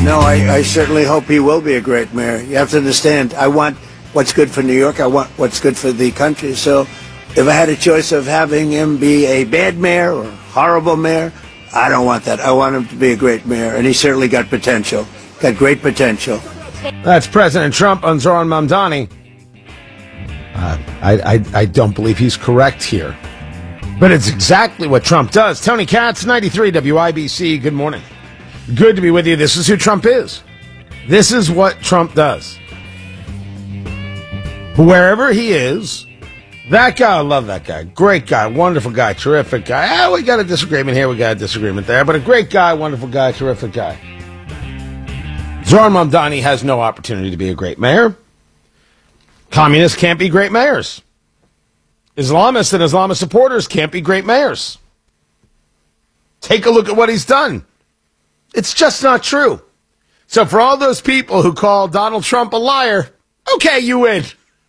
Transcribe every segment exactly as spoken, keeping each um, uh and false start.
no, I, I certainly hope he will be a great mayor. You have to understand, I want what's good for New York. I want what's good for the country. So if I had a choice of having him be a bad mayor or a horrible mayor, I don't want that. I want him to be a great mayor, and he certainly got potential, got great potential. That's President Trump on Zohran Mamdani. Uh, I, I, I don't believe he's correct here. But it's exactly what Trump does. Tony Katz, ninety-three W I B C, good morning. Good to be with you. This is who Trump is. This is what Trump does. Wherever he is, that guy, I love that guy. Great guy, wonderful guy, terrific guy. Ah, we got a disagreement here, we got a disagreement there, but a great guy, wonderful guy, terrific guy. Zohran Mamdani has no opportunity to be a great mayor. Communists can't be great mayors. Islamists and Islamist supporters can't be great mayors. Take a look at what he's done. It's just not true. So for all those people who call Donald Trump a liar, okay, you win.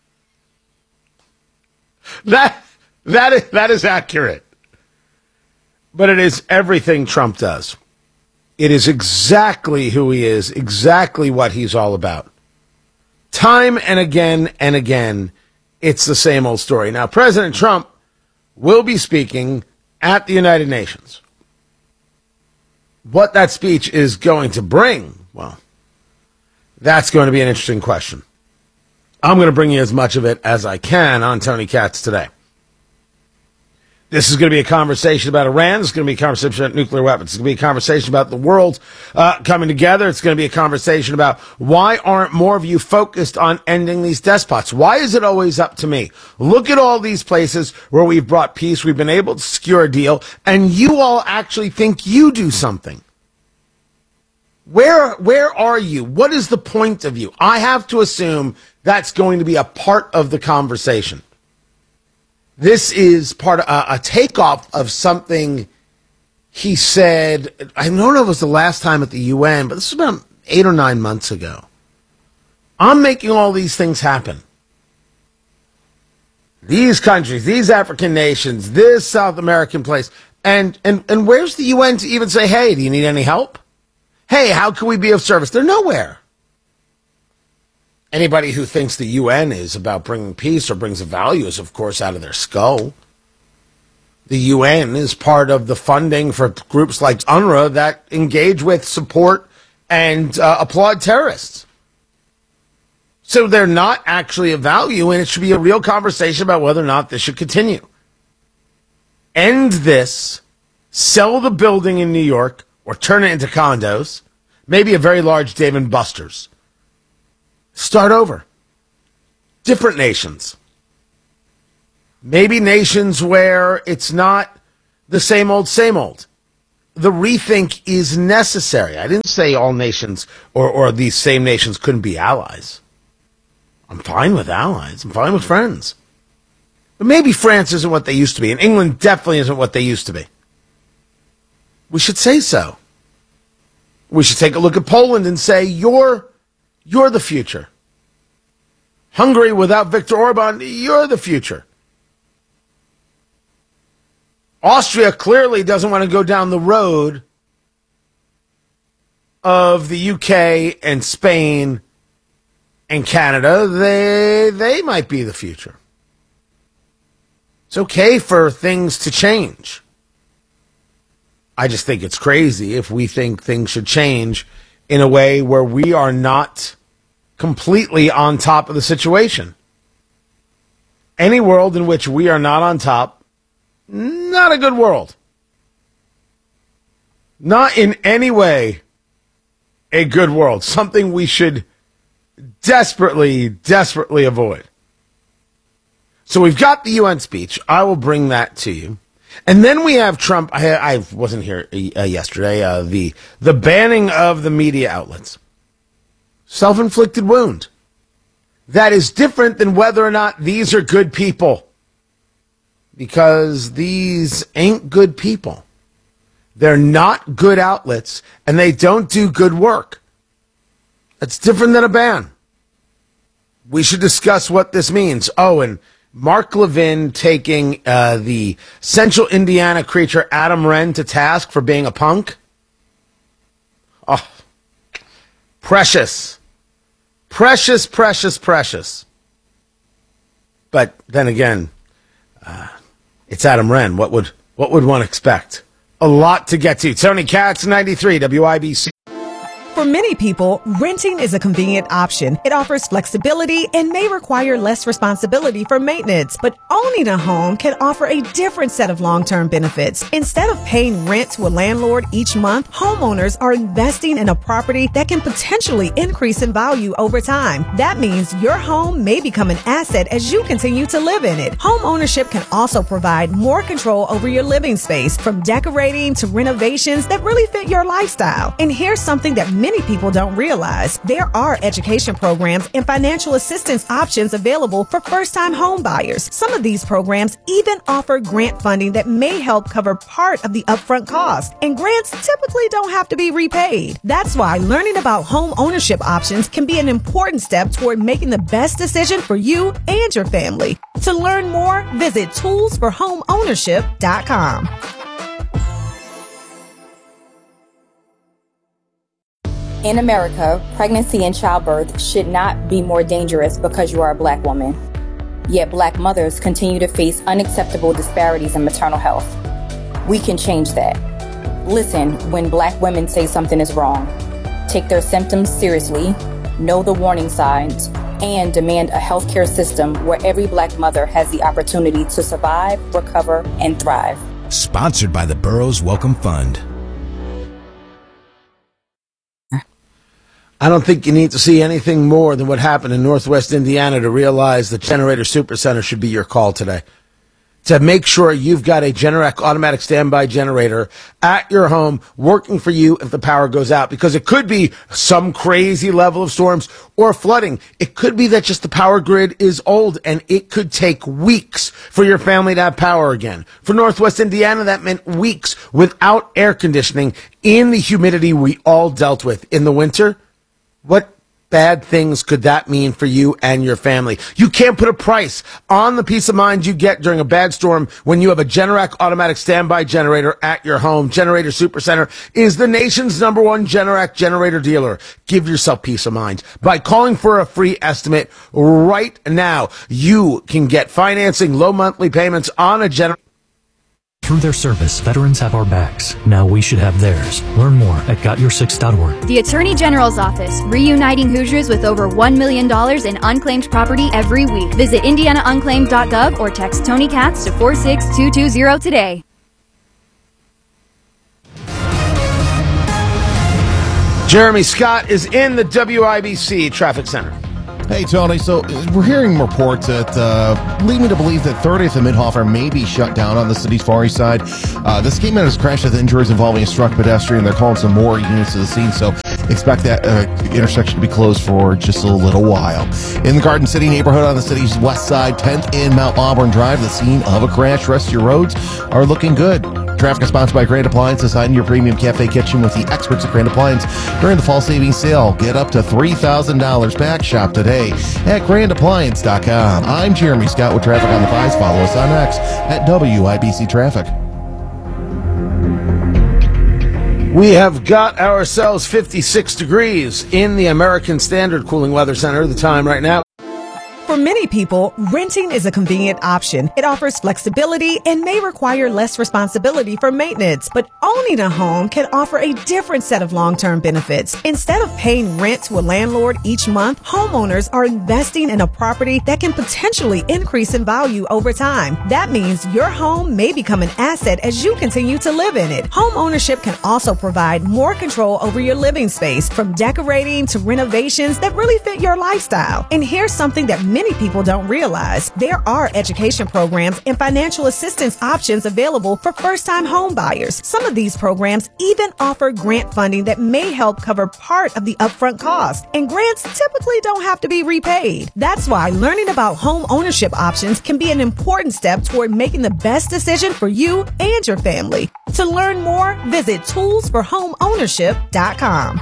That, that, is, that is accurate. But it is everything Trump does. It is exactly who he is, exactly what he's all about. Time and again and again, it's the same old story. Now, President Trump will be speaking at the United Nations. What that speech is going to bring, well, that's going to be an interesting question. I'm going to bring you as much of it as I can on Tony Katz today. This is going to be a conversation about Iran. It's going to be a conversation about nuclear weapons. It's going to be a conversation about the world uh, coming together. It's going to be a conversation about why aren't more of you focused on ending these despots? Why is it always up to me? Look at all these places where we've brought peace. We've been able to secure a deal, and you all actually think you do something. Where, where are you? What is the point of you? I have to assume that's going to be a part of the conversation. This is part of a, a takeoff of something he said. I don't know if it was the last time at the U N, but this was about eight or nine months ago. I'm making all these things happen. These countries, these African nations, this South American place. And, and, and where's the U N to even say, hey, do you need any help? Hey, how can we be of service? They're nowhere. Anybody who thinks the U N is about bringing peace or brings a value is, of course, out of their skull. The U N is part of the funding for groups like UNRWA that engage with, support, and uh, applaud terrorists. So they're not actually a value, and it should be a real conversation about whether or not this should continue. End this, sell the building in New York, or turn it into condos, maybe a very large Dave and Buster's. Start over. Different nations. Maybe nations where it's not the same old, same old. The rethink is necessary. I didn't say all nations or, or these same nations couldn't be allies. I'm fine with allies. I'm fine with friends. But maybe France isn't what they used to be, and England definitely isn't what they used to be. We should say so. We should take a look at Poland and say, you're You're the future. Hungary without Viktor Orban, you're the future. Austria clearly doesn't want to go down the road of the U K and Spain and Canada. They, they might be the future. It's okay for things to change. I just think it's crazy if we think things should change in a way where we are not completely on top of the situation. Any world in which we are not on top, not a good world. Not in any way a good world. Something we should desperately, desperately avoid. So we've got the U N speech. I will bring that to you. And then we have Trump. I, I wasn't here uh, yesterday. Uh, the the banning of the media outlets. Self-inflicted wound. That is different than whether or not these are good people. Because these ain't good people. They're not good outlets, and they don't do good work. That's different than a ban. We should discuss what this means. Oh, and Mark Levin taking uh, the Central Indiana creature Adam Wren to task for being a punk. Oh, Precious. Precious, precious, precious. But then again, uh, it's Adam Wren. What would what would one expect? A lot to get to. Tony Katz, ninety-three W I B C. For many people, renting is a convenient option. It offers flexibility and may require less responsibility for maintenance. But owning a home can offer a different set of long-term benefits. Instead of paying rent to a landlord each month, homeowners are investing in a property that can potentially increase in value over time. That means your home may become an asset as you continue to live in it. Home ownership can also provide more control over your living space, from decorating to renovations that really fit your lifestyle. And here's something that many people don't realize. There are education programs and financial assistance options available for first-time home buyers. Some of these programs even offer grant funding that may help cover part of the upfront cost. And grants typically don't have to be repaid. That's why learning about home ownership options can be an important step toward making the best decision for you and your family. To learn more, visit tools for home ownership dot com. In America, pregnancy and childbirth should not be more dangerous because you are a Black woman. Yet Black mothers continue to face unacceptable disparities in maternal health. We can change that. Listen when Black women say something is wrong. Take their symptoms seriously, know the warning signs, and demand a healthcare system where every Black mother has the opportunity to survive, recover, and thrive. Sponsored by the Burroughs Wellcome Fund. I don't think you need to see anything more than what happened in Northwest Indiana to realize that Generator Supercenter should be your call today. To make sure you've got a Generac automatic standby generator at your home working for you if the power goes out. Because it could be some crazy level of storms or flooding. It could be that just the power grid is old and it could take weeks for your family to have power again. For Northwest Indiana, that meant weeks without air conditioning in the humidity we all dealt with in the winter. What bad things could that mean for you and your family? You can't put a price on the peace of mind you get during a bad storm when you have a Generac automatic standby generator at your home. Generator Supercenter is the nation's number one Generac generator dealer. Give yourself peace of mind by calling for a free estimate right now. You can get financing, low monthly payments on a generator. Through their service, veterans have our backs. Now we should have theirs. Learn more at got your six dot org. The Attorney General's Office, reuniting Hoosiers with over one million dollars in unclaimed property every week. Visit indiana unclaimed dot gov or text Tony Katz to four six two two zero today. Jeremy Scott is in the W I B C Traffic Center. Hey, Tony. So we're hearing reports that uh, lead me to believe that thirtieth and Midhofer may be shut down on the city's far east side. Uh, this came out as crash with injuries involving a struck pedestrian. They're calling some more units to the scene, so expect that uh, intersection to be closed for just a little while. In the Garden City neighborhood on the city's west side, tenth and Mount Auburn Drive, the scene of a crash. Rest of your roads are looking good. Traffic is sponsored by Grand Appliance. Design your premium cafe kitchen with the experts at Grand Appliance during the fall savings sale. Get up to three thousand dollars back. Shop today at grand appliance dot com. I'm Jeremy Scott with Traffic on the Fives. Follow us on X at W I B C Traffic. We have got ourselves fifty-six degrees in the American Standard Cooling Weather Center. The time right now. For many people, renting is a convenient option. It offers flexibility and may require less responsibility for maintenance. But owning a home can offer a different set of long-term benefits. Instead of paying rent to a landlord each month, homeowners are investing in a property that can potentially increase in value over time. That means your home may become an asset as you continue to live in it. Home ownership can also provide more control over your living space, from decorating to renovations that really fit your lifestyle. And here's something that many Many people don't realize. There are education programs and financial assistance options available for first-time home buyers. Some of these programs even offer grant funding that may help cover part of the upfront cost. And grants typically don't have to be repaid. That's why learning about home ownership options can be an important step toward making the best decision for you and your family. To learn more, visit tools for home ownership dot com.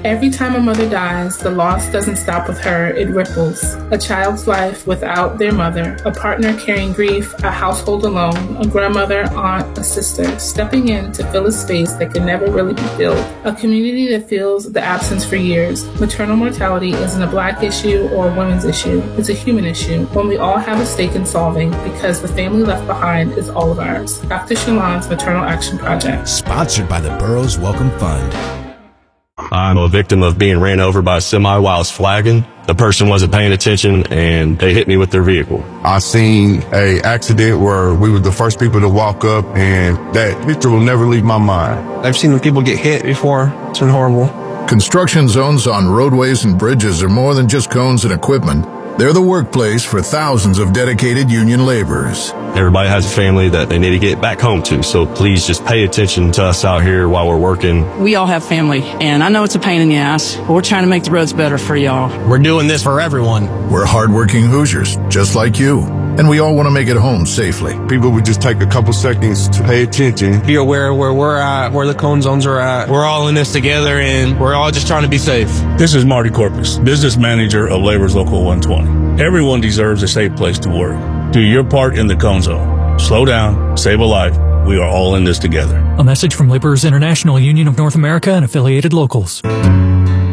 Every time a mother dies, the loss doesn't stop with her, it ripples. A child's life without their mother, a partner carrying grief, a household alone, a grandmother, aunt, a sister, stepping in to fill a space that can never really be filled. A community that feels the absence for years. Maternal mortality isn't a black issue or a women's issue. It's a human issue, one we all have a stake in solving because the family left behind is all of ours. Doctor Shalon's Maternal Action Project. Sponsored by the Burroughs Welcome Fund. I'm a victim of being ran over by a semi while I was flagging. The person wasn't paying attention and they hit me with their vehicle. I seen a accident where we were the first people to walk up, and that picture will never leave my mind. I've seen people get hit before. It's been horrible. Construction zones on roadways and bridges are more than just cones and equipment. They're the workplace for thousands of dedicated union laborers. Everybody has a family that they need to get back home to, so please just pay attention to us out here while we're working. We all have family, and I know it's a pain in the ass, but we're trying to make the roads better for y'all. We're doing this for everyone. We're hardworking Hoosiers, just like you, and we all want to make it home safely. People would just take a couple seconds to pay attention. Be aware of where we're at, where the cone zones are at. We're all in this together, and we're all just trying to be safe. This is Marty Corpus, business manager of Labor's Local one twenty. Everyone deserves a safe place to work. Do your part in the cone zone. Slow down, save a life. We are all in this together. A message from Laborers International Union of North America and affiliated locals.